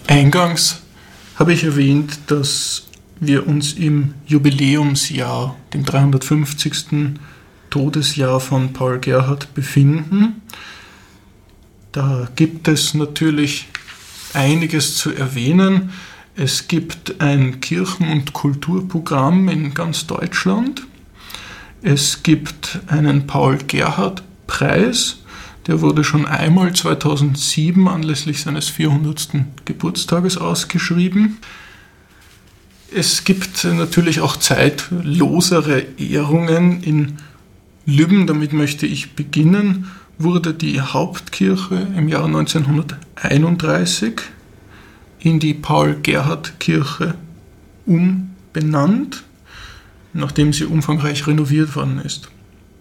Eingangs habe ich erwähnt, dass wir uns im Jubiläumsjahr, dem 350. Todesjahr von Paul Gerhardt, befinden. Da gibt es natürlich einiges zu erwähnen. Es gibt ein Kirchen- und Kulturprogramm in ganz Deutschland. Es gibt einen Paul-Gerhardt-Preis, der wurde schon einmal 2007 anlässlich seines 400. Geburtstages ausgeschrieben. Es gibt natürlich auch zeitlosere Ehrungen. In Lübben, damit möchte ich beginnen, wurde die Hauptkirche im Jahr 1931 in die Paul-Gerhardt-Kirche umbenannt, nachdem sie umfangreich renoviert worden ist.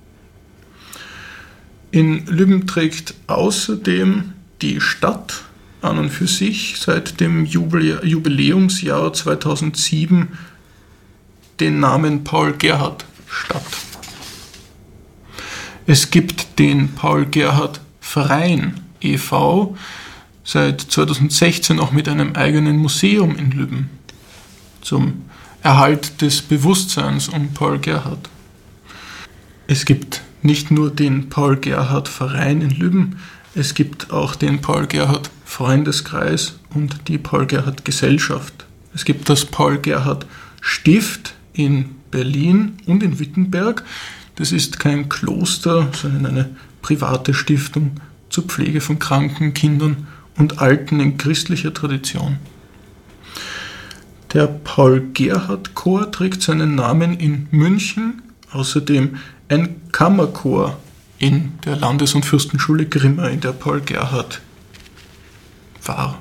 In Lübben trägt außerdem die Stadt an und für sich seit dem Jubiläumsjahr 2007 den Namen Paul-Gerhardt-Stadt. Es gibt den Paul-Gerhardt-Verein e.V., seit 2016 auch mit einem eigenen Museum in Lübben zum Erhalt des Bewusstseins um Paul Gerhardt. Es gibt nicht nur den Paul-Gerhardt-Verein in Lübben, es gibt auch den Paul-Gerhardt-Freundeskreis und die Paul-Gerhardt-Gesellschaft. Es gibt das Paul-Gerhardt-Stift in Berlin und in Wittenberg. Das ist kein Kloster, sondern eine private Stiftung zur Pflege von kranken Kindern und Alten in christlicher Tradition. Der Paul-Gerhardt-Chor trägt seinen Namen in München, außerdem ein Kammerchor in der Landes- und Fürstenschule Grimma, in der Paul Gerhardt war.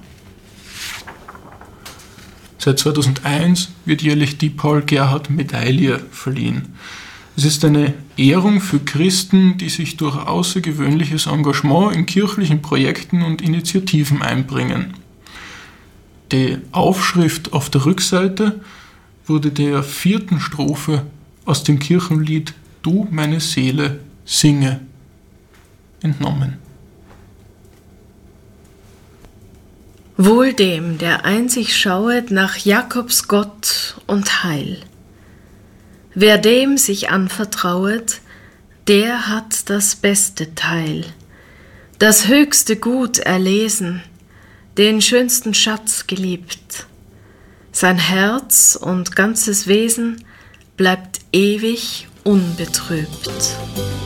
Seit 2001 wird jährlich die Paul-Gerhardt-Medaille verliehen. Es ist eine Ehrung für Christen, die sich durch außergewöhnliches Engagement in kirchlichen Projekten und Initiativen einbringen. Die Aufschrift auf der Rückseite wurde der 4. Strophe aus dem Kirchenlied Du, meine Seele, singe entnommen. Wohl dem, der einzig schauet nach Jakobs Gott und Heil. Wer dem sich anvertrauet, der hat das beste Teil, das höchste Gut erlesen, den schönsten Schatz geliebt. Sein Herz und ganzes Wesen bleibt ewig unbetrübt.